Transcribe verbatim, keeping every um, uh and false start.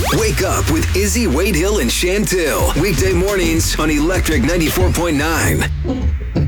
Wake up with Izzy, Wade Hill, and Chantil. Weekday mornings on Electric ninety-four point nine.